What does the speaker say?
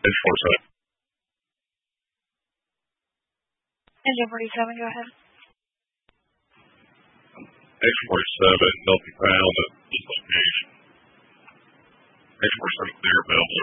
H47. Engine 47, go ahead. H47, nothing found at this location. H47 clear available